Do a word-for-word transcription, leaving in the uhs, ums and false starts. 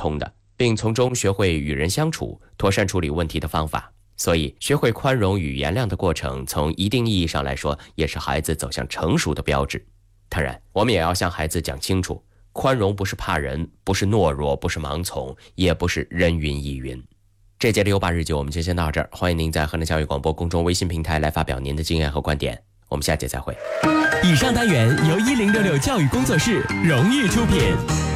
通的，并从中学会与人相处，妥善处理问题的方法。所以学会宽容与原谅的过程，从一定意义上来说，也是孩子走向成熟的标志。当然，我们也要向孩子讲清楚，宽容不是怕人，不是懦弱，不是盲从，也不是人云亦云。这节六八日记我们就先到这儿，欢迎您在河南教育广播公众微信平台来发表您的经验和观点，我们下节再会。 以上单元由一零六六教育工作室荣誉出品。